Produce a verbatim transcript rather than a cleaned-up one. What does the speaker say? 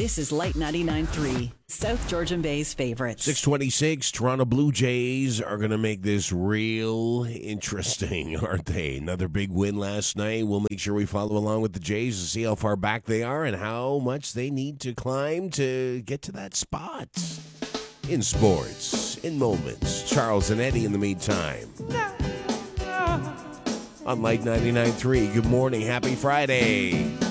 This is Light ninety-nine point three, South Georgian Bay's favorites. six twenty-six, Toronto Blue Jays are going to make this real interesting, aren't they? Another big win last night. We'll make sure we follow along with the Jays to see how far back they are and how much they need to climb to get to that spot. In sports, in moments, Charles and Eddie in the meantime. On Light ninety-nine point three, good morning, happy Friday.